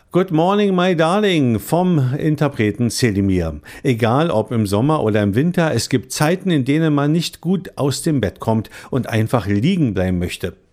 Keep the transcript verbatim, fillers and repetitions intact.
Good morning, my darling, vom Interpreten Selimir. Egal ob im Sommer oder im Winter, es gibt Zeiten, in denen man nicht gut aus dem Bett kommt und einfach liegen bleiben möchte.